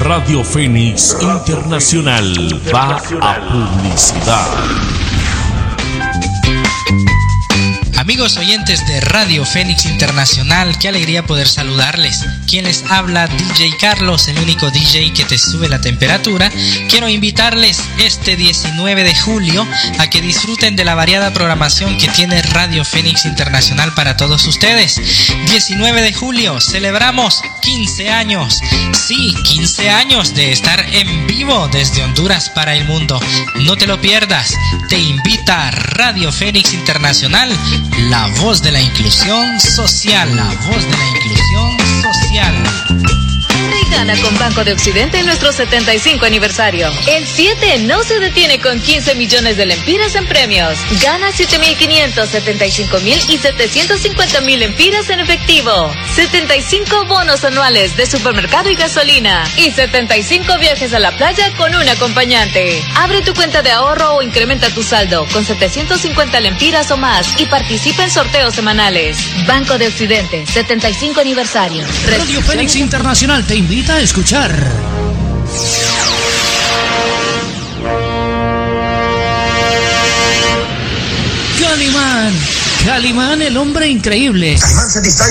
Radio Fénix Internacional va a publicidad. Amigos oyentes de Radio Fénix Internacional, qué alegría poder saludarles. Quien les habla, DJ Carlos, el único DJ que te sube la temperatura. Quiero invitarles este 19 de julio a que disfruten de la variada programación que tiene Radio Fénix Internacional para todos ustedes. 19 de julio celebramos 15 años. Sí, 15 años de estar en vivo desde Honduras para el mundo. No te lo pierdas. Te invita Radio Fénix Internacional, la voz de la inclusión social. La voz de la inclusión social. Gana con Banco de Occidente en nuestro 75 aniversario. El 7 no se detiene con 15 millones de lempiras en premios. Gana 7.500, 75.000 y 750.000 lempiras en efectivo. 75 bonos anuales de supermercado y gasolina. Y 75 viajes a la playa con un acompañante. Abre tu cuenta de ahorro o incrementa tu saldo con 750 lempiras o más y participa en sorteos semanales. Banco de Occidente, 75 aniversario. Radio Fénix Internacional te invita a escuchar Calimán, el hombre increíble. Calimán se distrae